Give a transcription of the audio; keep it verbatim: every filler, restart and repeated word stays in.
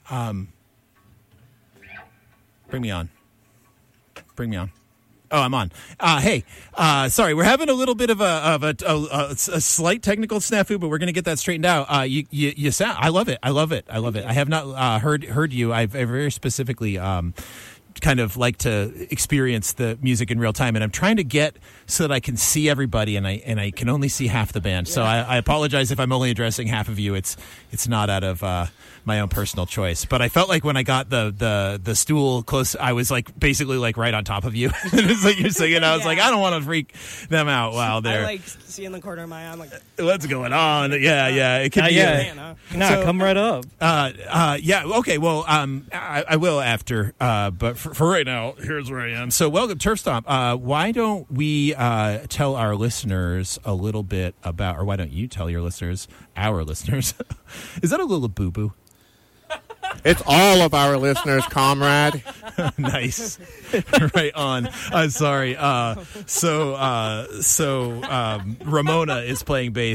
Um, bring me on. Bring me on. Oh, I'm on. Uh, hey, uh, sorry, we're having a little bit of a of a, a, a slight technical snafu, but we're going to get that straightened out. Uh, you, you, you sound. I love it. I love it. I love it. I have not uh, heard heard you. I've I very specifically. Um, kind of like to experience the music in real time, and I'm trying to get so that I can see everybody, and I and I can only see half the band. So I, I apologize if I'm only addressing half of you. It's it's not out of uh, my own personal choice, but I felt like when I got the the the stool close, I was like basically like right on top of you. It's like you're singing. I was yeah. like, I don't want to freak them out while they're. I like see in the corner of my eye. I'm like, what's going on? Yeah, yeah. It could uh, be. Yeah, a, nah, nah so, come right up. Uh, uh, yeah. Okay. Well, um, I, I will after. Uh, but for, for right now, here's where I am. So, welcome, Turf Stomp. Uh, why don't we uh, tell our listeners a little bit about, or why don't you tell your listeners, our listeners? Is that a little boo boo? It's all of our listeners, comrade. Nice. Right on. I'm sorry. Uh, so, uh, so um, Ramona is playing bass.